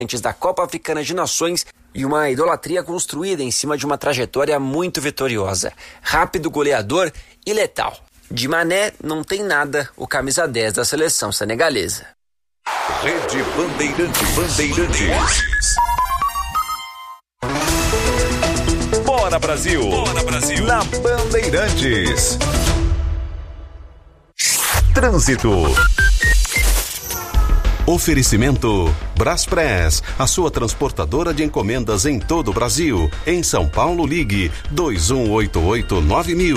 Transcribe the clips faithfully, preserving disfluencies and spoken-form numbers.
da Copa Africana de Nações e uma idolatria construída em cima de uma trajetória muito vitoriosa. Rápido, goleador e letal. De Mané não tem nada o camisa dez da seleção senegalesa. Rede Bandeirantes. Bandeirantes. Bora Brasil. Bora Brasil. Na Bandeirantes. Trânsito. Oferecimento Braspress, a sua transportadora de encomendas em todo o Brasil. Em São Paulo, ligue dois um oito oito nove mil.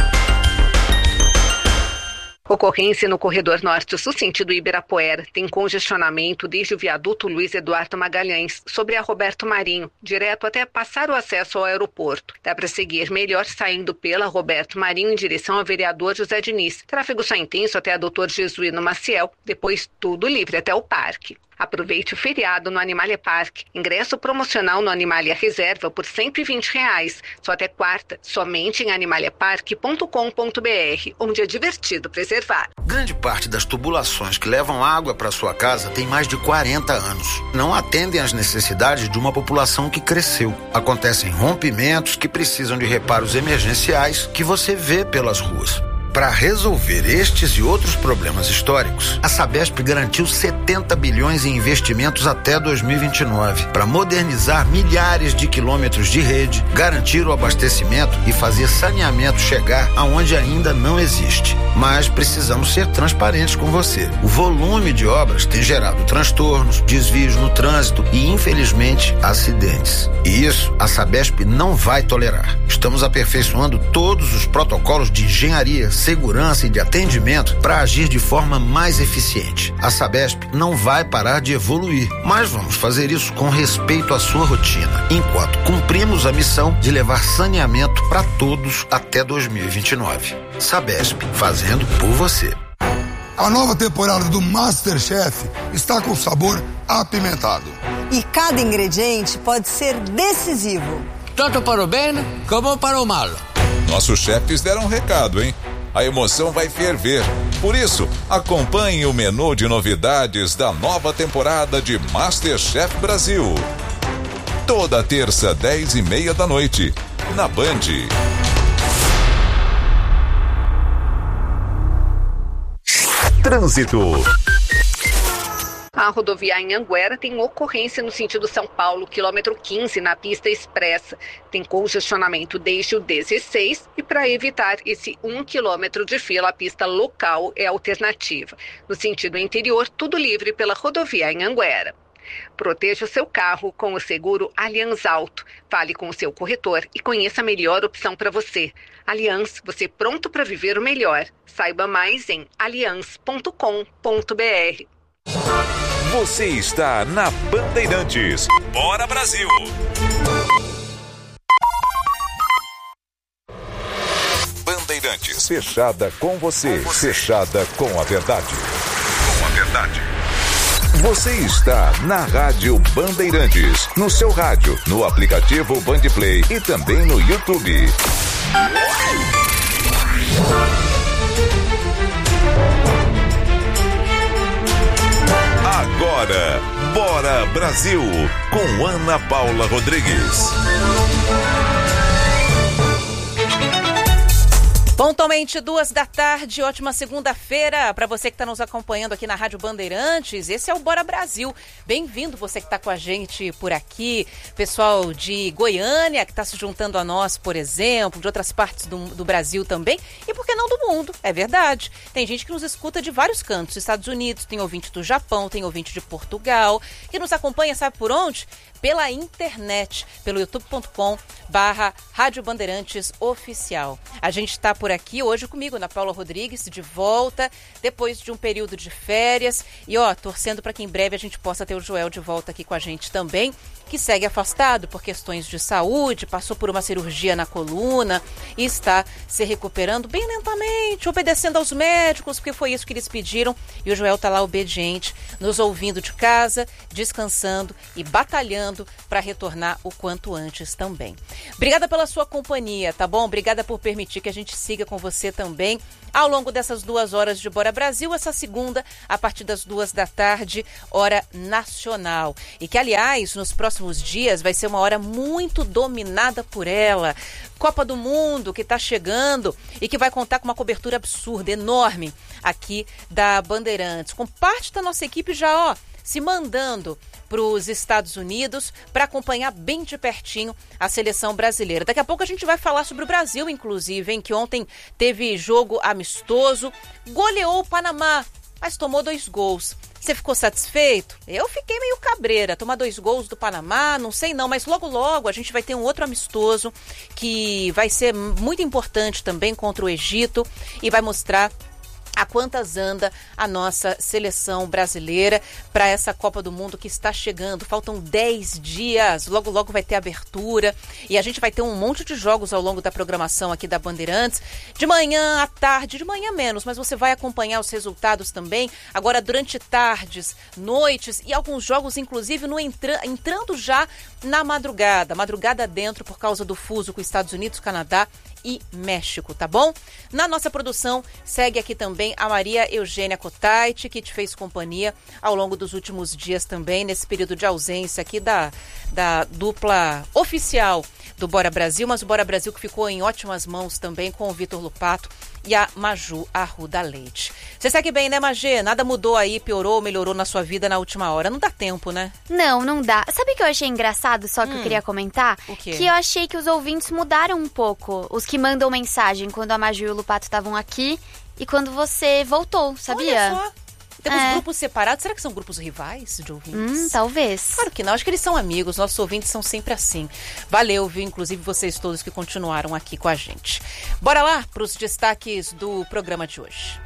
Ocorrência no corredor norte-sul sentido Ibirapuera. Tem congestionamento desde o viaduto Luiz Eduardo Magalhães, sobre a Roberto Marinho, direto até passar o acesso ao aeroporto. Dá para seguir melhor saindo pela Roberto Marinho em direção ao vereador José Diniz. Tráfego só intenso até a doutor Jesuíno Maciel, depois tudo livre até o parque. Aproveite o feriado no Animalia Park. Ingresso promocional no Animalia Reserva por cento e vinte reais. Só até quarta, somente em animalia park ponto com ponto b r, onde é divertido preservar. Grande parte das tubulações que levam água para sua casa tem mais de quarenta anos. Não atendem às necessidades de uma população que cresceu. Acontecem rompimentos que precisam de reparos emergenciais que você vê pelas ruas. Para resolver estes e outros problemas históricos, a Sabesp garantiu setenta bilhões em investimentos até dois mil e vinte e nove para modernizar milhares de quilômetros de rede, garantir o abastecimento e fazer saneamento chegar aonde ainda não existe. Mas precisamos ser transparentes com você. O volume de obras tem gerado transtornos, desvios no trânsito e, infelizmente, acidentes. E isso a Sabesp não vai tolerar. Estamos aperfeiçoando todos os protocolos de engenharia, segurança e de atendimento para agir de forma mais eficiente. A Sabesp não vai parar de evoluir, mas vamos fazer isso com respeito à sua rotina, enquanto cumprimos a missão de levar saneamento para todos até dois mil e vinte e nove. Sabesp, fazendo por você. A nova temporada do MasterChef está com sabor apimentado. E cada ingrediente pode ser decisivo. Tanto para o bem como para o mal. Nossos chefes deram um recado, hein? A emoção vai ferver. Por isso, acompanhe o menu de novidades da nova temporada de MasterChef Brasil. Toda terça, dez e meia da noite, na Band. Trânsito. A rodovia Anhanguera tem ocorrência no sentido São Paulo, quilômetro quinze, na pista expressa. Tem congestionamento desde o dezesseis e para evitar esse um quilômetro de fila, a pista local é alternativa. No sentido interior, tudo livre pela rodovia Anhanguera. Proteja o seu carro com o seguro Allianz Auto. Fale com o seu corretor e conheça a melhor opção para você. Allianz, você pronto para viver o melhor. Saiba mais em allianz ponto com ponto b r. Você está na Bandeirantes. Bora Brasil! Bandeirantes. Fechada com você. com você. Fechada com a verdade. Com a verdade. Você está na Rádio Bandeirantes. No seu rádio, no aplicativo Bandplay e também no YouTube. Agora, Bora Brasil, com Ana Paula Rodrigues. Pontualmente duas da tarde, ótima segunda-feira para você que está nos acompanhando aqui na Rádio Bandeirantes. Esse é o Bora Brasil. Bem-vindo você que está com a gente por aqui, pessoal de Goiânia que está se juntando a nós, por exemplo, de outras partes do, do Brasil também e por que não do mundo, é verdade. Tem gente que nos escuta de vários cantos, Estados Unidos, tem ouvinte do Japão, tem ouvinte de Portugal, que nos acompanha, sabe por onde? Pela internet, pelo youtube ponto com barra Rádio Bandeirantes Oficial. A gente está por aqui hoje comigo, Ana Paula Rodrigues, de volta, depois de um período de férias. E ó, torcendo para que em breve a gente possa ter o Joel de volta aqui com a gente também, que segue afastado por questões de saúde, passou por uma cirurgia na coluna e está se recuperando bem lentamente, obedecendo aos médicos, porque foi isso que eles pediram. E o Joel está lá obediente, nos ouvindo de casa, descansando e batalhando para retornar o quanto antes também. Obrigada pela sua companhia, tá bom? Obrigada por permitir que a gente siga com você também ao longo dessas duas horas de Bora Brasil, essa segunda, a partir das duas da tarde, hora nacional. E que, aliás, nos próximos dias vai ser uma hora muito dominada por ela. Copa do Mundo, que está chegando e que vai contar com uma cobertura absurda, enorme, aqui da Bandeirantes. Com parte da nossa equipe já, ó, se mandando para os Estados Unidos para acompanhar bem de pertinho a seleção brasileira. Daqui a pouco a gente vai falar sobre o Brasil, inclusive, em que ontem teve jogo amistoso, goleou o Panamá, mas tomou dois gols. Você ficou satisfeito? Eu fiquei meio cabreira. Tomar dois gols do Panamá, não sei não, mas logo logo a gente vai ter um outro amistoso que vai ser muito importante também contra o Egito e vai mostrar a quantas anda a nossa seleção brasileira para essa Copa do Mundo que está chegando. Faltam dez dias, logo logo vai ter abertura e a gente vai ter um monte de jogos ao longo da programação aqui da Bandeirantes, de manhã à tarde, de manhã menos, mas você vai acompanhar os resultados também, agora durante tardes, noites e alguns jogos inclusive no entra- entrando já na madrugada, madrugada dentro por causa do fuso com Estados Unidos, Canadá e México, tá bom? Na nossa produção segue aqui também a Maria Eugênia Cotaiti, que te fez companhia ao longo dos últimos dias também, nesse período de ausência aqui da, da dupla oficial do Bora Brasil, mas o Bora Brasil que ficou em ótimas mãos também com o Vitor Lupato e a Maju Arruda Leite. Você segue bem, né, Magê? Nada mudou aí, piorou, melhorou na sua vida na última hora. Não dá tempo, né? Não, não dá. Sabe o que eu achei engraçado, só que Hum, eu queria comentar? o quê? Que eu achei que os ouvintes mudaram um pouco. Os que mandam mensagem quando a Maju e o Lupato estavam aqui e quando você voltou, sabia? Olha só. Temos É. grupos separados. Será que são grupos rivais de ouvintes? Hum, talvez. Claro que não, acho que eles são amigos, nossos ouvintes são sempre assim. Valeu, viu? Inclusive vocês todos que continuaram aqui com a gente. Bora lá para os destaques do programa de hoje.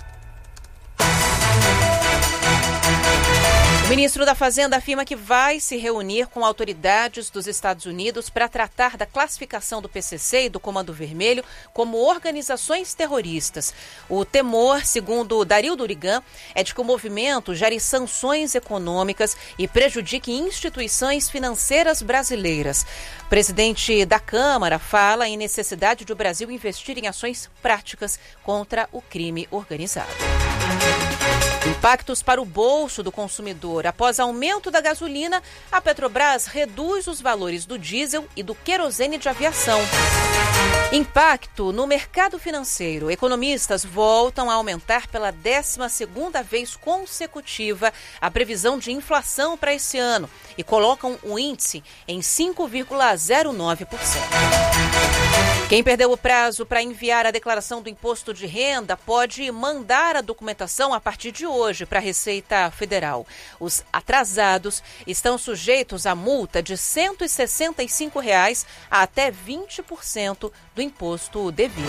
O ministro da Fazenda afirma que vai se reunir com autoridades dos Estados Unidos para tratar da classificação do P C C e do Comando Vermelho como organizações terroristas. O temor, segundo Darildo Urigan, é de que o movimento gere sanções econômicas e prejudique instituições financeiras brasileiras. O presidente da Câmara fala em necessidade de o Brasil investir em ações práticas contra o crime organizado. Impactos para o bolso do consumidor. Após aumento da gasolina, a Petrobras reduz os valores do diesel e do querosene de aviação. Impacto no mercado financeiro. Economistas voltam a aumentar pela décima segunda vez consecutiva a previsão de inflação para esse ano e colocam o índice em cinco vírgula zero nove por cento. Quem perdeu o prazo para enviar a declaração do imposto de renda pode mandar a documentação a partir de hoje para a Receita Federal. Os atrasados estão sujeitos a multa de cento e sessenta e cinco reais a até vinte por cento do imposto devido.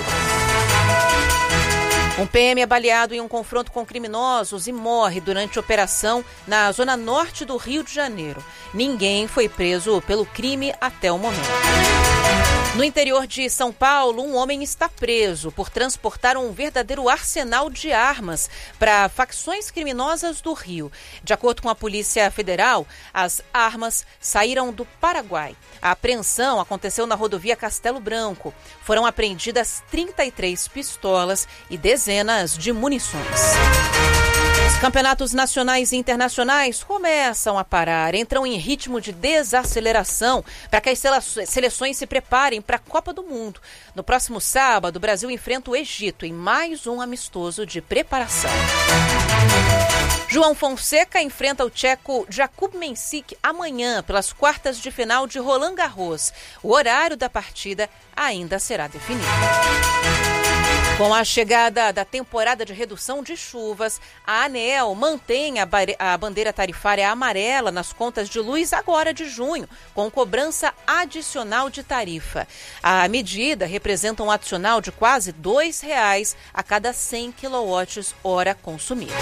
Um P M é baleado em um confronto com criminosos e morre durante operação na zona norte do Rio de Janeiro. Ninguém foi preso pelo crime até o momento. No interior de São Paulo, um homem está preso por transportar um verdadeiro arsenal de armas para facções criminosas do Rio. De acordo com a Polícia Federal, as armas saíram do Paraguai. A apreensão aconteceu na rodovia Castelo Branco. Foram apreendidas trinta e três pistolas e dezenas de munições. Os campeonatos nacionais e internacionais começam a parar, entram em ritmo de desaceleração para que as seleções se preparem para a Copa do Mundo. No próximo sábado, o Brasil enfrenta o Egito em mais um amistoso de preparação. João Fonseca enfrenta o tcheco Jakub Mensik amanhã pelas quartas de final de Roland Garros. O horário da partida ainda será definido. Com a chegada da temporada de redução de chuvas, a ANEEL mantém a, bare- a bandeira tarifária amarela nas contas de luz agora de junho, com cobrança adicional de tarifa. A medida representa um adicional de quase dois reais a cada cem quilowatts-hora consumidos.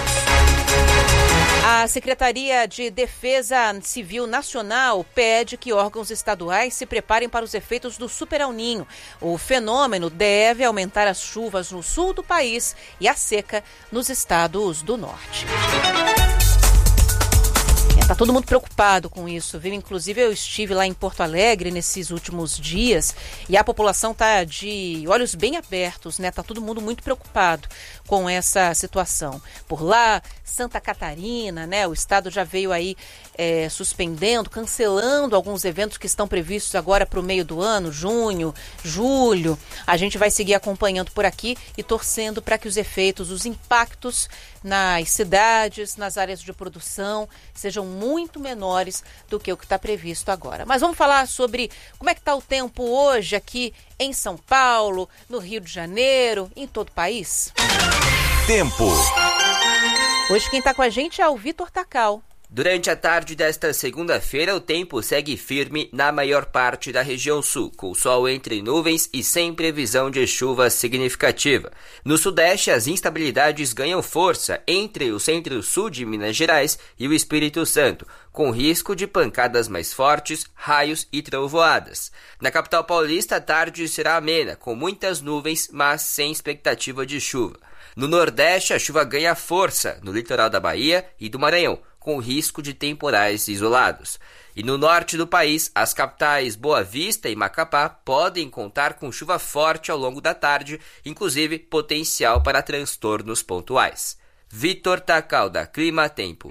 A Secretaria de Defesa Civil Nacional pede que órgãos estaduais se preparem para os efeitos do Super El Niño. O fenômeno deve aumentar as chuvas no sul do país e a seca nos estados do norte. Tá todo mundo preocupado com isso, viu? Inclusive eu estive lá em Porto Alegre nesses últimos dias e a população tá de olhos bem abertos, né? Tá todo mundo muito preocupado com essa situação. Por lá, Santa Catarina, né? O estado já veio aí é, suspendendo, cancelando alguns eventos que estão previstos agora para o meio do ano, junho, julho. A gente vai seguir acompanhando por aqui e torcendo para que os efeitos, os impactos nas cidades, nas áreas de produção, sejam muito menores do que o que está previsto agora. Mas vamos falar sobre como é que está o tempo hoje aqui em São Paulo, no Rio de Janeiro, em todo o país. Tempo. Hoje quem está com a gente é o Vitor Tacal. Durante a tarde desta segunda-feira, o tempo segue firme na maior parte da região sul, com sol entre nuvens e sem previsão de chuva significativa. No sudeste, as instabilidades ganham força entre o centro-sul de Minas Gerais e o Espírito Santo, com risco de pancadas mais fortes, raios e trovoadas. Na capital paulista, a tarde será amena, com muitas nuvens, mas sem expectativa de chuva. No nordeste, a chuva ganha força no litoral da Bahia e do Maranhão, com risco de temporais isolados. E no norte do país, as capitais Boa Vista e Macapá podem contar com chuva forte ao longo da tarde, inclusive potencial para transtornos pontuais. Vitor Tacal, da Clima Tempo.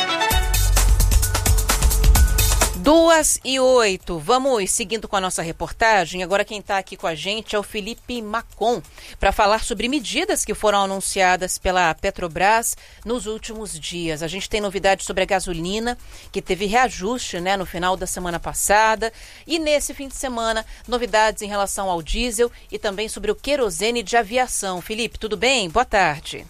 Duas e oito. Vamos seguindo com a nossa reportagem. Agora quem está aqui com a gente é o Felipe Macon, para falar sobre medidas que foram anunciadas pela Petrobras nos últimos dias. A gente tem novidades sobre a gasolina, que teve reajuste, né, no final da semana passada. E nesse fim de semana, novidades em relação ao diesel e também sobre o querosene de aviação. Felipe, tudo bem? Boa tarde.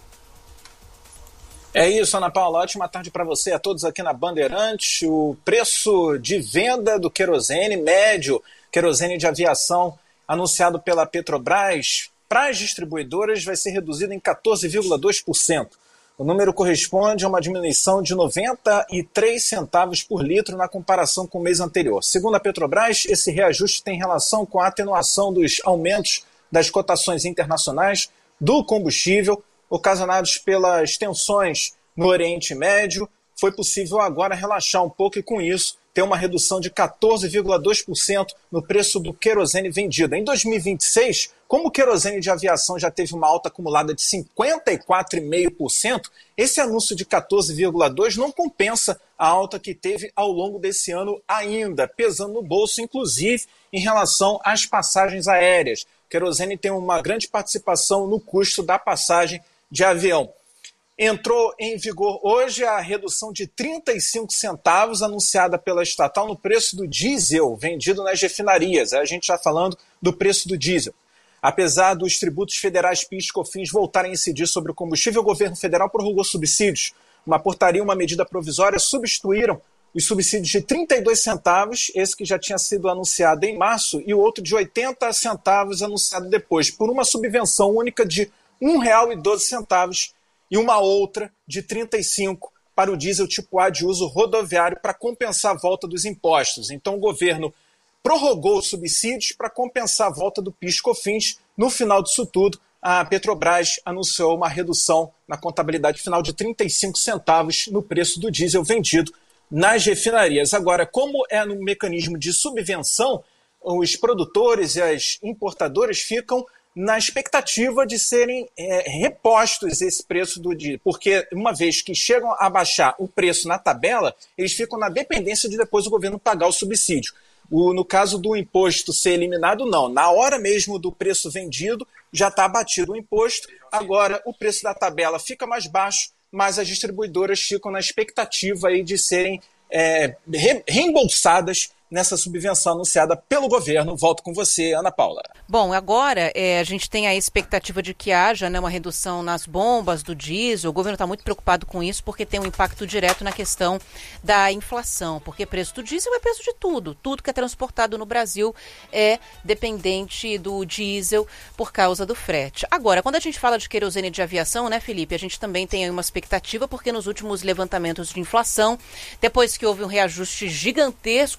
É isso, Ana Paula. Ótima tarde para você, a todos aqui na Bandeirantes. O preço de venda do querosene médio, querosene de aviação, anunciado pela Petrobras, para as distribuidoras vai ser reduzido em quatorze vírgula dois por cento. O número corresponde a uma diminuição de noventa e três centavos por litro na comparação com o mês anterior. Segundo a Petrobras, esse reajuste tem relação com a atenuação dos aumentos das cotações internacionais do combustível, ocasionados pelas tensões no Oriente Médio. Foi possível agora relaxar um pouco e, com isso, ter uma redução de quatorze vírgula dois por cento no preço do querosene vendido. Em dois mil e vinte e seis, como o querosene de aviação já teve uma alta acumulada de cinquenta e quatro vírgula cinco por cento, esse anúncio de quatorze vírgula dois por cento não compensa a alta que teve ao longo desse ano ainda, pesando no bolso, inclusive, em relação às passagens aéreas. O querosene tem uma grande participação no custo da passagem de avião. Entrou em vigor hoje a redução de trinta e cinco centavos anunciada pela estatal no preço do diesel vendido nas refinarias. A gente está falando do preço do diesel. Apesar dos tributos federais P I S e COFINS voltarem a incidir sobre o combustível, o governo federal prorrogou subsídios. Uma portaria e uma medida provisória substituíram os subsídios de trinta e dois centavos, esse que já tinha sido anunciado em março, e o outro de oitenta centavos anunciado depois, por uma subvenção única de um real e doze centavos e uma outra de trinta e cinco centavos para o diesel tipo A de uso rodoviário para compensar a volta dos impostos. Então o governo prorrogou os subsídios para compensar a volta do P I S e COFINS. No final disso tudo, a Petrobras anunciou uma redução na contabilidade final de trinta e cinco centavos no preço do diesel vendido nas refinarias. Agora, como é no mecanismo de subvenção, os produtores e as importadoras ficam na expectativa de serem é, repostos esse preço do diesel, porque uma vez que chegam a baixar o preço na tabela, eles ficam na dependência de depois o governo pagar o subsídio. O, no caso do imposto ser eliminado, não. Na hora mesmo do preço vendido, já está abatido o imposto, agora o preço da tabela fica mais baixo, mas as distribuidoras ficam na expectativa aí de serem é, re, reembolsadas nessa subvenção anunciada pelo governo. Volto com você, Ana Paula. Bom, agora é, a gente tem a expectativa de que haja, né, uma redução nas bombas do diesel. O governo está muito preocupado com isso porque tem um impacto direto na questão da inflação, porque preço do diesel é preço de tudo. Tudo que é transportado no Brasil é dependente do diesel por causa do frete. Agora, quando a gente fala de querosene de aviação, né, Felipe, a gente também tem aí uma expectativa porque nos últimos levantamentos de inflação, depois que houve um reajuste gigantesco do querosene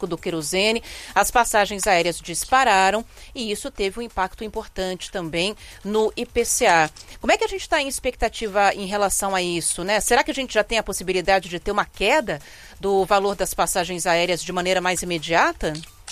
querosene, as passagens aéreas dispararam e isso teve um impacto importante também no I P C A. Como é que a gente está em expectativa em relação a isso, né? Será que a gente já tem a possibilidade de ter uma queda do valor das passagens aéreas de maneira mais imediata?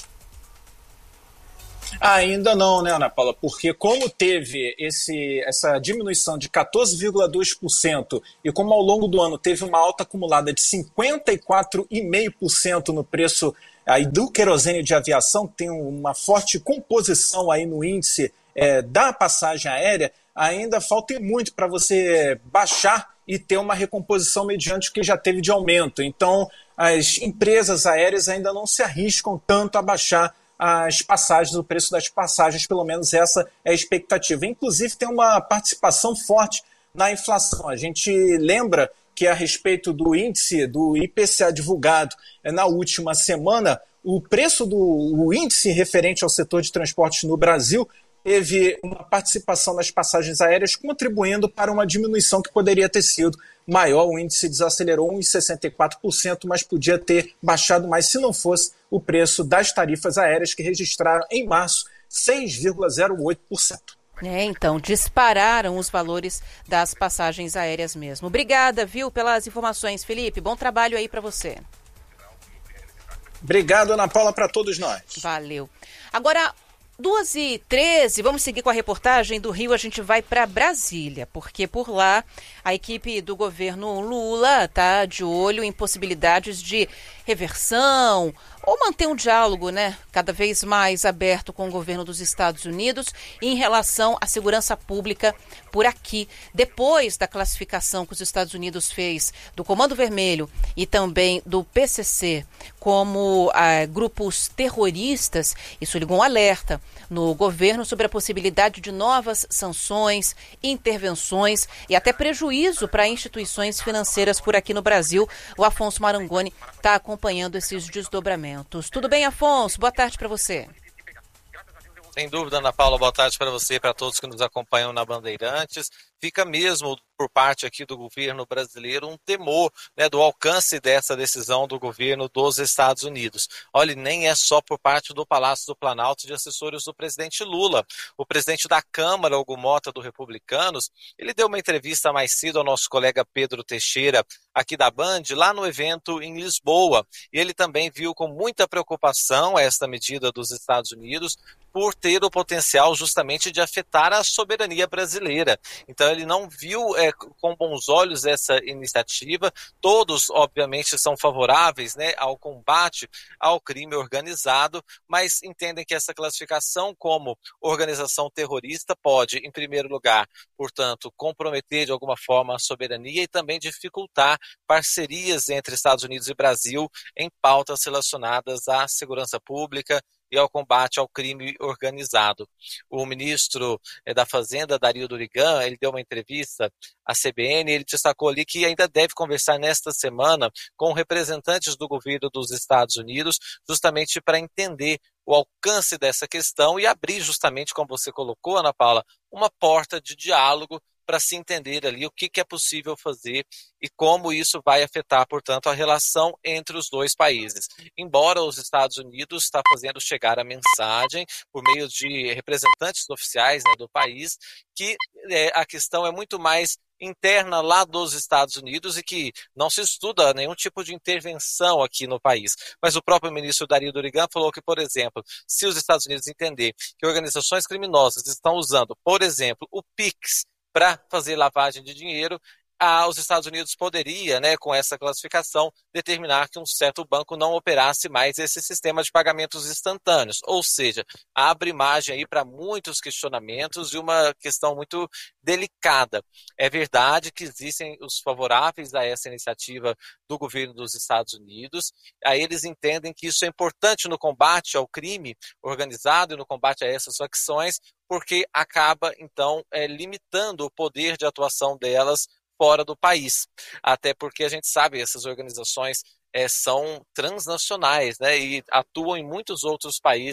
Ainda não, né, Ana Paula? Porque como teve esse, essa diminuição de quatorze vírgula dois por cento e como ao longo do ano teve uma alta acumulada de cinquenta e quatro vírgula cinco por cento no preço aí do querosene de aviação, tem uma forte composição aí no índice é, da passagem aérea, ainda falta muito para você baixar e ter uma recomposição mediante o que já teve de aumento. Então, as empresas aéreas ainda não se arriscam tanto a baixar as passagens, o preço das passagens, pelo menos essa é a expectativa. Inclusive tem uma participação forte na inflação. A gente lembra que a respeito do índice do I P C A divulgado na última semana, o preço do o índice referente ao setor de transportes no Brasil teve uma participação nas passagens aéreas contribuindo para uma diminuição que poderia ter sido maior. O índice desacelerou um vírgula sessenta e quatro por cento, mas podia ter baixado mais se não fosse o preço das tarifas aéreas, que registraram em março seis vírgula zero oito por cento. É, então, dispararam os valores das passagens aéreas mesmo. Obrigada, viu, pelas informações, Felipe. Bom trabalho aí para você. Obrigado, Ana Paula, para todos nós. Valeu. Agora, duas e treze, vamos seguir com a reportagem do Rio, a gente vai para Brasília, porque por lá a equipe do governo Lula está de olho em possibilidades de reversão ou manter um diálogo, né, cada vez mais aberto com o governo dos Estados Unidos em relação à segurança pública por aqui. Depois da classificação que os Estados Unidos fez do Comando Vermelho e também do P C C como ah, grupos terroristas, isso ligou um alerta no governo sobre a possibilidade de novas sanções, intervenções e até prejuízo para instituições financeiras por aqui no Brasil. O Afonso Marangoni está acompanhando esses desdobramentos. Tudo bem, Afonso? Boa tarde para você. Sem dúvida, Ana Paula, boa tarde para você e para todos que nos acompanham na Bandeirantes. Fica mesmo por parte aqui do governo brasileiro um temor, né, do alcance dessa decisão do governo dos Estados Unidos. Olha, nem é só por parte do Palácio do Planalto de assessores do presidente Lula. O presidente da Câmara, Hugo Mota, do Republicanos, ele deu uma entrevista mais cedo ao nosso colega Pedro Teixeira, aqui da Band, lá no evento em Lisboa. E ele também viu com muita preocupação esta medida dos Estados Unidos por ter o potencial justamente de afetar a soberania brasileira. Então ele não viu é, com bons olhos essa iniciativa. Todos, obviamente, são favoráveis, né, ao combate ao crime organizado, mas entendem que essa classificação como organização terrorista pode, em primeiro lugar, portanto, comprometer de alguma forma a soberania e também dificultar parcerias entre Estados Unidos e Brasil em pautas relacionadas à segurança pública e ao combate ao crime organizado. O ministro da Fazenda, Dario Durigan, ele deu uma entrevista à C B N, ele destacou ali que ainda deve conversar nesta semana com representantes do governo dos Estados Unidos, justamente para entender o alcance dessa questão e abrir justamente, como você colocou, Ana Paula, uma porta de diálogo para se entender ali o que, que é possível fazer e como isso vai afetar, portanto, a relação entre os dois países. Embora os Estados Unidos está fazendo chegar a mensagem por meio de representantes oficiais, né, do país, que é, a questão é muito mais interna lá dos Estados Unidos e que não se estuda nenhum tipo de intervenção aqui no país. Mas o próprio ministro Dario Durigan falou que, por exemplo, se os Estados Unidos entender que organizações criminosas estão usando, por exemplo, o Pix para fazer lavagem de dinheiro, ah, os Estados Unidos poderia, né, com essa classificação, determinar que um certo banco não operasse mais esse sistema de pagamentos instantâneos. Ou seja, abre margem aí para muitos questionamentos e uma questão muito delicada. É verdade que existem os favoráveis a essa iniciativa do governo dos Estados Unidos. Aí eles entendem que isso é importante no combate ao crime organizado e no combate a essas facções, porque acaba, então, é, limitando o poder de atuação delas fora do país. Até porque a gente sabe que essas organizações é, são transnacionais, né, e atuam em muitos outros países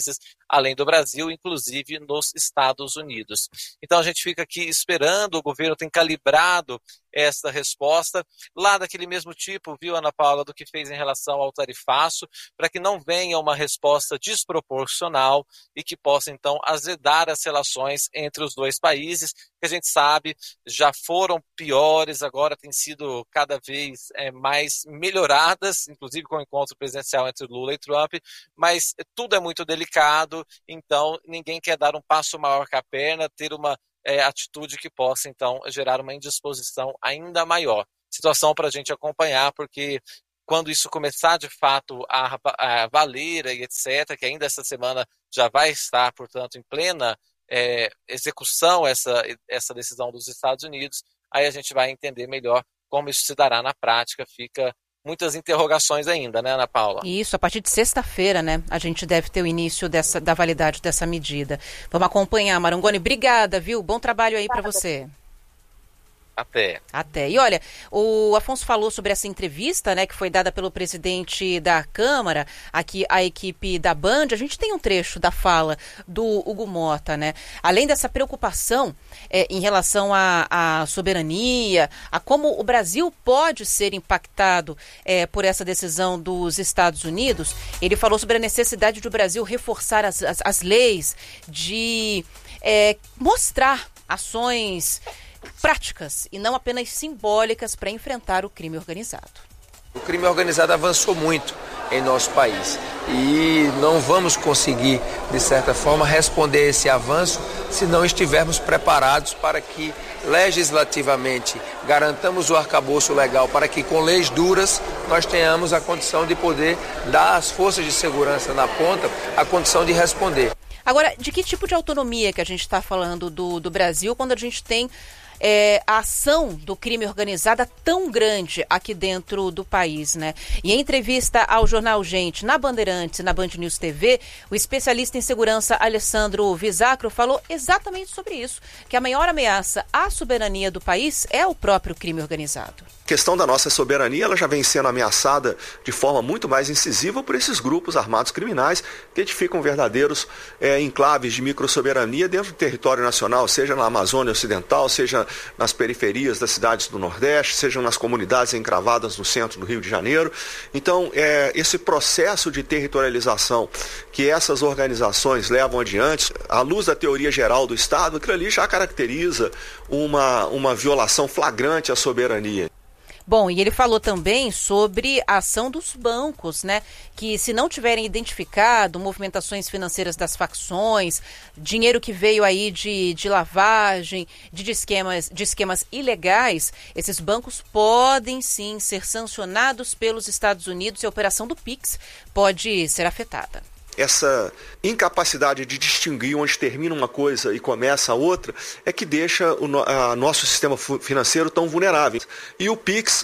além do Brasil, inclusive nos Estados Unidos. Então a gente fica aqui esperando, o governo tem calibrado esta resposta, lá daquele mesmo tipo, viu, Ana Paula, do que fez em relação ao tarifaço, para que não venha uma resposta desproporcional e que possa, então, azedar as relações entre os dois países, que a gente sabe já foram piores, agora têm sido cada vez é, mais melhoradas, inclusive com o encontro presidencial entre Lula e Trump, mas tudo é muito delicado, então ninguém quer dar um passo maior que a perna, ter uma É, atitude que possa, então, gerar uma indisposição ainda maior. Situação para a gente acompanhar, porque quando isso começar, de fato, a, a valer e etcétera, que ainda essa semana já vai estar, portanto, em plena é, execução essa, essa decisão dos Estados Unidos, aí a gente vai entender melhor como isso se dará na prática. Fica muitas interrogações ainda, né, Ana Paula? Isso, a partir de sexta-feira, né, a gente deve ter o início dessa, da validade dessa medida. Vamos acompanhar, Marangoni. Obrigada, viu? Bom trabalho aí para você. Até. Até. E olha, o Afonso falou sobre essa entrevista, né, que foi dada pelo presidente da Câmara, aqui a equipe da Band. A gente tem um trecho da fala do Hugo Mota, né? Além dessa preocupação é, em relação à, à soberania, a como o Brasil pode ser impactado é, por essa decisão dos Estados Unidos, ele falou sobre a necessidade do Brasil reforçar as, as, as leis, de é, mostrar ações práticas e não apenas simbólicas para enfrentar o crime organizado. O crime organizado avançou muito em nosso país e não vamos conseguir, de certa forma, responder a esse avanço se não estivermos preparados para que legislativamente garantamos o arcabouço legal, para que com leis duras nós tenhamos a condição de poder dar às forças de segurança na ponta a condição de responder. Agora, de que tipo de autonomia que a gente está falando do, do Brasil quando a gente tem É, a ação do crime organizado tão grande aqui dentro do país, né? E em entrevista ao jornal Gente, na Bandeirantes e na Band News T V, o especialista em segurança Alessandro Visacro falou exatamente sobre isso, que a maior ameaça à soberania do país é o próprio crime organizado. A questão da nossa soberania, ela já vem sendo ameaçada de forma muito mais incisiva por esses grupos armados criminais que edificam verdadeiros é, enclaves de microsoberania dentro do território nacional, seja na Amazônia Ocidental, seja nas periferias das cidades do Nordeste, sejam nas comunidades encravadas no centro do Rio de Janeiro. Então, é, esse processo de territorialização que essas organizações levam adiante, à luz da teoria geral do Estado, aquilo ali já caracteriza uma, uma violação flagrante à soberania. Bom, e ele falou também sobre a ação dos bancos, né? Que se não tiverem identificado movimentações financeiras das facções, dinheiro que veio aí de, de lavagem, de esquemas, de esquemas ilegais, esses bancos podem sim ser sancionados pelos Estados Unidos e a operação do Pix pode ser afetada. Essa incapacidade de distinguir onde termina uma coisa e começa a outra é que deixa o no, a, nosso sistema financeiro tão vulnerável. E o Pix,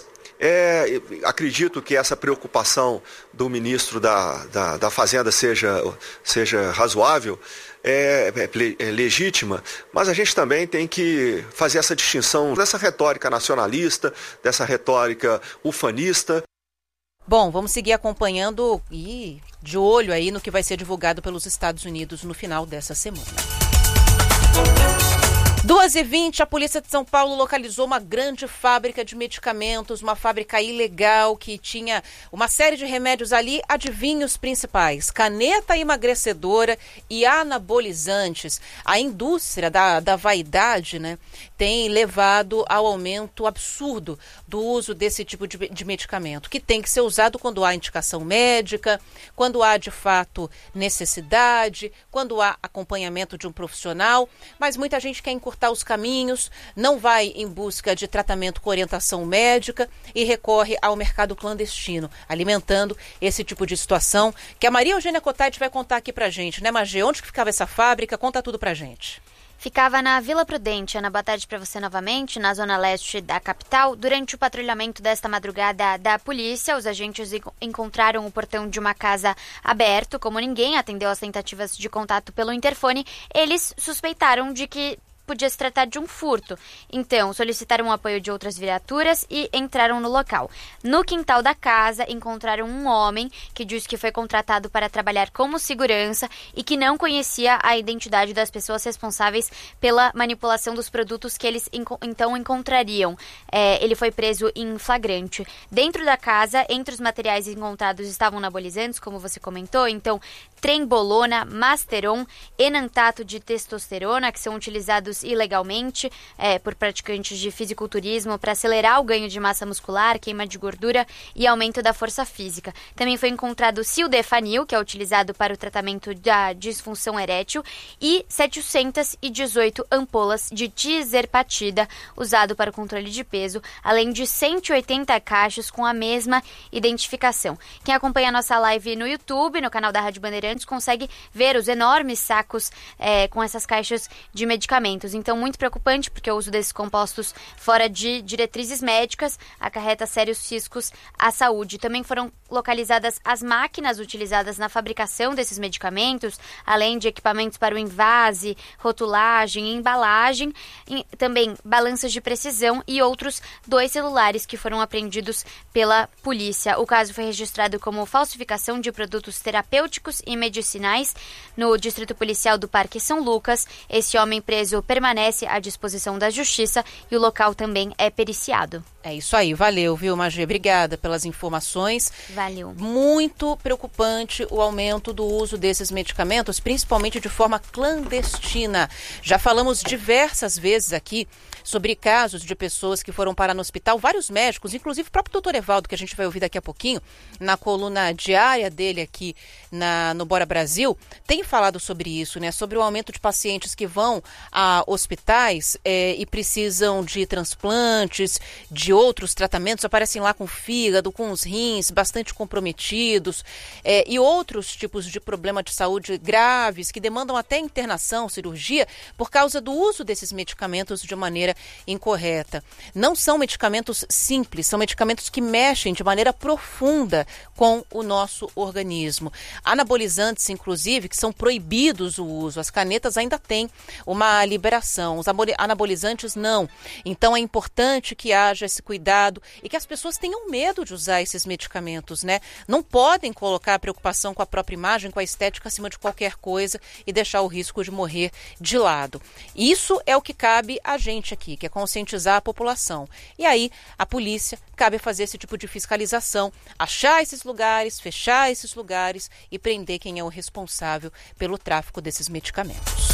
é, acredito que essa preocupação do ministro da, da, da Fazenda seja, seja razoável, é, é, é legítima, mas a gente também tem que fazer essa distinção dessa retórica nacionalista, dessa retórica ufanista. Bom, vamos seguir acompanhando e de olho aí no que vai ser divulgado pelos Estados Unidos no final dessa semana. duas e vinte, a Polícia de São Paulo localizou uma grande fábrica de medicamentos, uma fábrica ilegal que tinha uma série de remédios ali. Adivinha os principais: caneta emagrecedora e anabolizantes. A indústria da, da vaidade, né, tem levado ao aumento absurdo do uso desse tipo de, de medicamento, que tem que ser usado quando há indicação médica, quando há de fato necessidade, quando há acompanhamento de um profissional, mas muita gente quer encurtar os caminhos, não vai em busca de tratamento com orientação médica e recorre ao mercado clandestino, alimentando esse tipo de situação que a Maria Eugênia Cotati vai contar aqui pra gente, né, Magê? Onde que ficava essa fábrica? Conta tudo pra gente. Ficava na Vila Prudente. Ana, boa tarde para você novamente, na zona leste da capital. Durante o patrulhamento desta madrugada da polícia, os agentes encontraram o portão de uma casa aberto. Como ninguém atendeu às tentativas de contato pelo interfone, eles suspeitaram de que podia se tratar de um furto. Então, solicitaram o apoio de outras viaturas e entraram no local. No quintal da casa, encontraram um homem que disse que foi contratado para trabalhar como segurança e que não conhecia a identidade das pessoas responsáveis pela manipulação dos produtos que eles enco- então encontrariam. É, ele foi preso em flagrante. Dentro da casa, entre os materiais encontrados estavam anabolizantes, como você comentou, então trembolona, masteron, enantato de testosterona, que são utilizados ilegalmente é, por praticantes de fisiculturismo para acelerar o ganho de massa muscular, queima de gordura e aumento da força física. Também foi encontrado sildenafil, que é utilizado para o tratamento da disfunção erétil, e setecentas e dezoito ampolas de tizerpatida, usado para o controle de peso, além de cento e oitenta caixas com a mesma identificação. Quem acompanha a nossa live no YouTube, no canal da Rádio Bandeirantes, consegue ver os enormes sacos é, com essas caixas de medicamentos. Então, muito preocupante, porque o uso desses compostos fora de diretrizes médicas acarreta sérios riscos à saúde. Também foram localizadas as máquinas utilizadas na fabricação desses medicamentos, além de equipamentos para o envase, rotulagem e embalagem, e também balanças de precisão e outros dois celulares que foram apreendidos pela polícia. O caso foi registrado como falsificação de produtos terapêuticos e medicinais no Distrito Policial do Parque São Lucas. Esse homem preso permanece à disposição da Justiça e o local também é periciado. É isso aí, valeu, viu, Magê? Obrigada pelas informações. Valeu. Muito preocupante o aumento do uso desses medicamentos, principalmente de forma clandestina. Já falamos diversas vezes aqui sobre casos de pessoas que foram parar no hospital, vários médicos, inclusive o próprio doutor Evaldo, que a gente vai ouvir daqui a pouquinho, na coluna diária dele aqui na, no Bora Brasil, tem falado sobre isso, né? Sobre o aumento de pacientes que vão a hospitais é, e precisam de transplantes, de outros tratamentos, aparecem lá com fígado, com os rins bastante comprometidos é, e outros tipos de problema de saúde graves que demandam até internação, cirurgia, por causa do uso desses medicamentos de maneira incorreta. Não são medicamentos simples, são medicamentos que mexem de maneira profunda com o nosso organismo. Anabolizantes, inclusive, que são proibidos o uso. As canetas ainda têm uma liberação, os anabolizantes não. Então é importante que haja esse cuidado e que as pessoas tenham medo de usar esses medicamentos, né? Não podem colocar a preocupação com a própria imagem, com a estética acima de qualquer coisa e deixar o risco de morrer de lado. Isso é o que cabe a gente aqui, que é conscientizar a população. E aí, a polícia cabe fazer esse tipo de fiscalização, achar esses lugares, fechar esses lugares e prender quem é o responsável pelo tráfico desses medicamentos.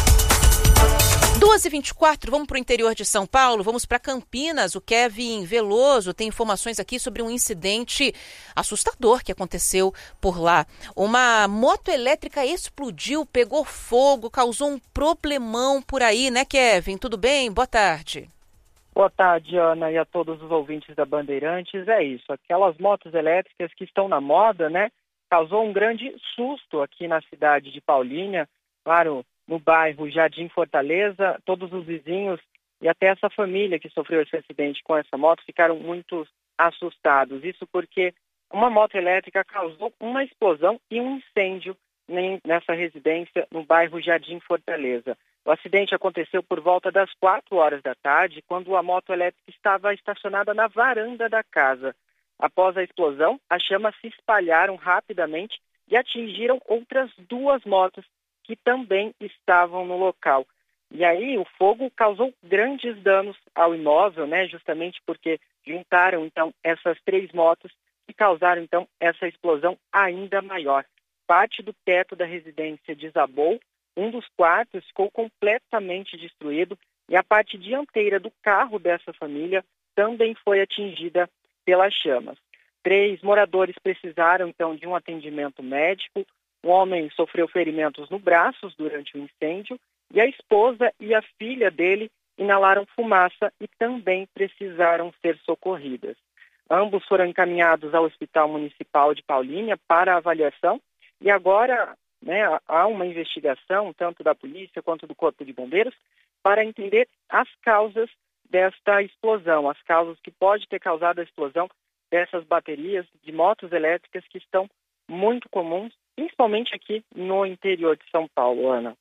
duas e vinte e quatro, vamos para o interior de São Paulo, vamos para Campinas. O Kevin Veloso tem informações aqui sobre um incidente assustador que aconteceu por lá. Uma moto elétrica explodiu, pegou fogo, causou um problemão por aí, né, Kevin? Tudo bem? Boa tarde. Boa tarde, Ana, e a todos os ouvintes da Bandeirantes. É isso, aquelas motos elétricas que estão na moda, né? Causou um grande susto aqui na cidade de Paulínia, claro, no bairro Jardim Fortaleza. Todos os vizinhos e até essa família que sofreu esse acidente com essa moto ficaram muito assustados. Isso porque uma moto elétrica causou uma explosão e um incêndio nessa residência no bairro Jardim Fortaleza. O acidente aconteceu por volta das quatro horas da tarde, quando a moto elétrica estava estacionada na varanda da casa. Após a explosão, as chamas se espalharam rapidamente e atingiram outras duas motos que também estavam no local. E aí o fogo causou grandes danos ao imóvel, né, justamente porque juntaram então essas três motos e causaram então essa explosão ainda maior. Parte do teto da residência desabou, um dos quartos ficou completamente destruído e a parte dianteira do carro dessa família também foi atingida pelas chamas. Três moradores precisaram então de um atendimento médico. O homem sofreu ferimentos no braço durante o incêndio e a esposa e a filha dele inalaram fumaça e também precisaram ser socorridas. Ambos foram encaminhados ao Hospital Municipal de Paulínia para avaliação e agora, né, há uma investigação tanto da polícia quanto do Corpo de Bombeiros para entender as causas desta explosão, as causas que pode ter causado a explosão dessas baterias de motos elétricas que estão muito comuns, principalmente aqui no interior de São Paulo, Ana.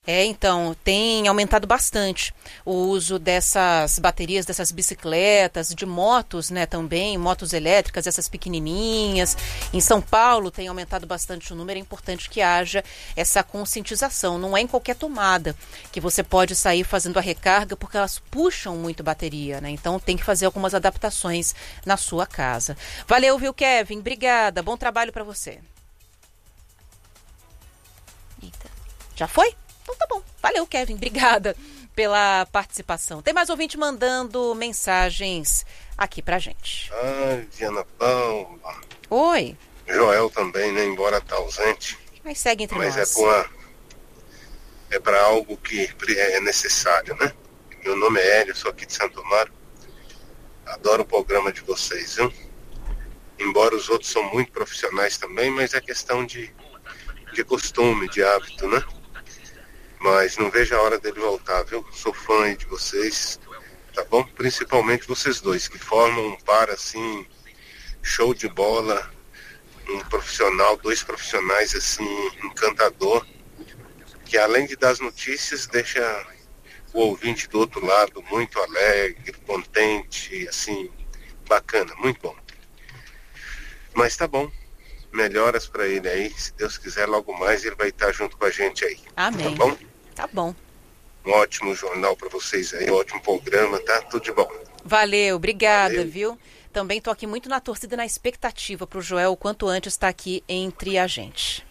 É, então, tem aumentado bastante o uso dessas baterias, dessas bicicletas, de motos, né, também, motos elétricas, essas pequenininhas. Em São Paulo tem aumentado bastante o número, é importante que haja essa conscientização. Não é em qualquer tomada que você pode sair fazendo a recarga, porque elas puxam muito bateria, né? Então tem que fazer algumas adaptações na sua casa. Valeu, viu, Kevin? Obrigada, bom trabalho para você. Eita. Já foi? Então tá bom. Valeu, Kevin. Obrigada pela participação. Tem mais ouvinte mandando mensagens aqui pra gente. Ai, Diana Paula. Oi. Joel também, né? Embora tá ausente. Mas segue entre mas nós. Mas é pra, é pra algo que é necessário, né? Meu nome é Hélio, sou aqui de Santo Amaro. Adoro o programa de vocês, viu? Embora os outros são muito profissionais também, mas é questão de, de costume, de hábito, né? Mas não vejo a hora dele voltar, viu? Sou fã aí de vocês, tá bom? Principalmente vocês dois, que formam um par, assim, show de bola, um profissional, dois profissionais, assim, encantador, que além de dar as notícias, deixa o ouvinte do outro lado muito alegre, contente, assim, bacana, muito bom. Mas tá bom. Melhoras pra ele aí, se Deus quiser, logo mais ele vai estar junto com a gente aí. Amém. Tá bom? Tá bom. Um ótimo jornal pra vocês aí, um ótimo programa, tá? Tudo de bom. Valeu, obrigada, Valeu. viu? Também tô aqui muito na torcida e na expectativa pro Joel, o quanto antes estar aqui entre a gente.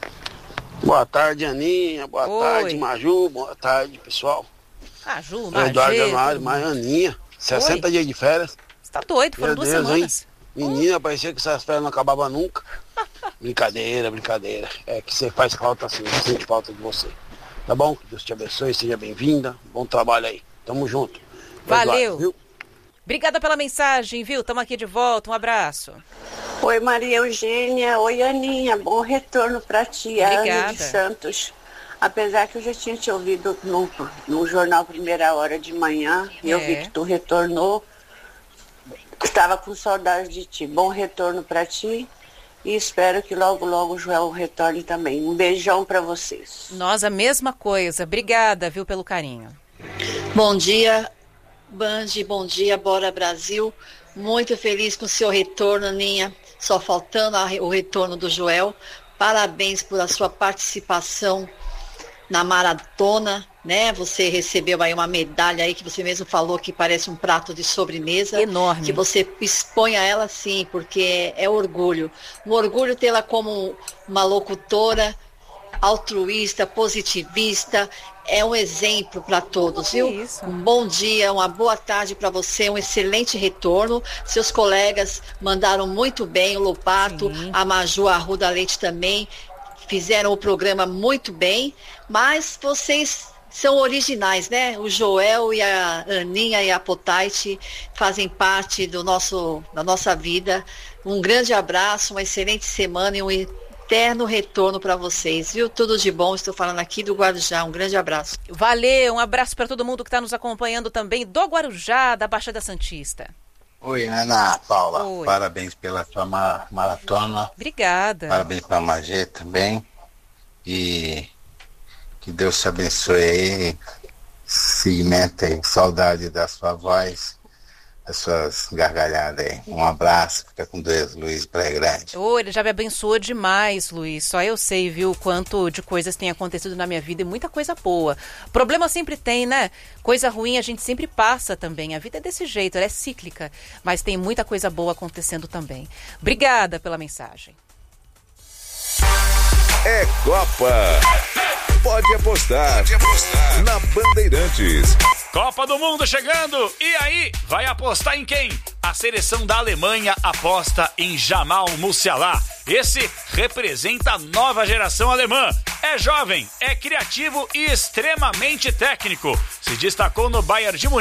Boa tarde, Aninha. Boa Oi. tarde, Maju. Boa tarde, pessoal. Ah, Ju, Sou Eduardo Magê. Januário, mais Aninha. sessenta Oi. dias de férias. Você tá doido, foram Meu duas Deus, semanas. hein? Menina, parecia que essas férias não acabavam nunca. Brincadeira, brincadeira. É que você faz falta assim, sente falta de você. Tá bom? Que Deus te abençoe, seja bem-vinda. Bom trabalho aí. Tamo junto. Valeu. Eduardo, viu? Obrigada pela mensagem, viu? Tamo aqui de volta, um abraço. Oi, Maria Eugênia. Oi, Aninha. Bom retorno pra ti, a Ana Obrigada. de Santos. Apesar que eu já tinha te ouvido no, no Jornal Primeira Hora de manhã, e eu É. vi que tu retornou. Estava com saudade de ti. Bom retorno pra ti. E espero que logo, logo o Joel retorne também. Um beijão pra vocês. Nós a mesma coisa. Obrigada, viu, pelo carinho. Bom dia, Band, bom dia, Bora Brasil. Muito feliz com o seu retorno, Aninha. Só faltando a, o retorno do Joel. Parabéns por a sua participação na maratona, né? Você recebeu aí uma medalha aí que você mesmo falou que parece um prato de sobremesa. Enorme. Que você exponha ela sim, porque é orgulho. Um orgulho tê-la como uma locutora altruísta, positivista. É um exemplo para todos, viu? Isso. Um bom dia, uma boa tarde para você, um excelente retorno. Seus colegas mandaram muito bem, o Lopato, Sim. a Maju, a Arruda Leite também. Fizeram o programa muito bem, mas vocês são originais, né? O Joel e a Aninha e a Potaite fazem parte do nosso, da nossa vida. Um grande abraço, uma excelente semana e um eterno retorno para vocês, viu? Tudo de bom, estou falando aqui do Guarujá. Um grande abraço. Valeu, um abraço para todo mundo que está nos acompanhando também do Guarujá, da Baixada Santista. Oi, Ana Paula. Oi. Parabéns pela sua ma- maratona. Obrigada. Parabéns para a Magê também. E que Deus te abençoe aí. Segmenta aí. Saudade da sua voz, das suas gargalhadas aí. Um abraço. Fica com Deus, Luiz Praia Grande. Ô, ele já me abençoou demais, Luiz. Só eu sei, viu, o quanto de coisas tem acontecido na minha vida e muita coisa boa. Problema sempre tem, né? Coisa ruim a gente sempre passa também. A vida é desse jeito, ela é cíclica. Mas tem muita coisa boa acontecendo também. Obrigada pela mensagem. É Copa. Pode apostar. Pode apostar. Na Bandeirantes. Copa do Mundo chegando! E aí, vai apostar em quem? A seleção da Alemanha aposta em Jamal Musiala. Esse representa a nova geração alemã. É jovem, é criativo e extremamente técnico. Se destacou no Bayern de Munique.